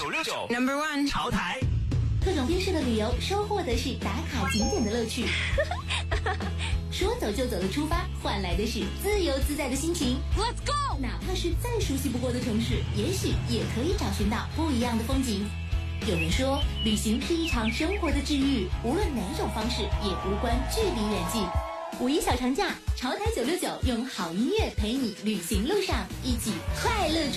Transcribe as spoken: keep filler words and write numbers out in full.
九六九 Number One 潮台。 特种兵式的旅游收获的是打卡景点的乐趣，说走就走的出发，换来的是自由自在的心情。 Let's go！ 哪怕是再熟悉不过的城市，也许也可以找寻到不一样的风景。有人说，旅行是一场生活的治愈，无论哪种方式，也无关距离远近。五一小长假，潮台九六九用好音乐陪你旅行路上，一起快乐。